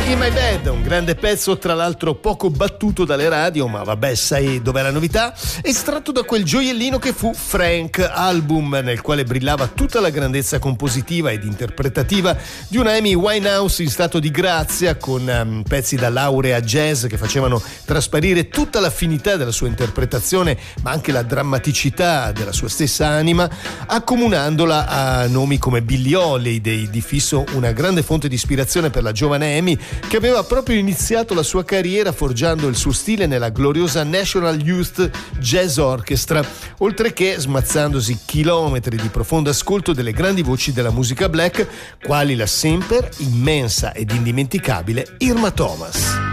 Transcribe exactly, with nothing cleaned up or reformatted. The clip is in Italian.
In My Bed, un grande pezzo tra l'altro poco battuto dalle radio, ma vabbè, sai dov'è la novità? Estratto da quel gioiellino che fu Frank, album nel quale brillava tutta la grandezza compositiva ed interpretativa di una Amy Winehouse in stato di grazia, con um, pezzi da laurea jazz che facevano trasparire tutta l'affinità della sua interpretazione, ma anche la drammaticità della sua stessa anima, accomunandola a nomi come Billie Holiday, di fisso una grande fonte di ispirazione per la giovane Amy, che aveva proprio iniziato la sua carriera forgiando il suo stile nella gloriosa National Youth Jazz Orchestra, oltre che smazzandosi chilometri di profondo ascolto delle grandi voci della musica black, quali la sempre immensa ed indimenticabile Irma Thomas.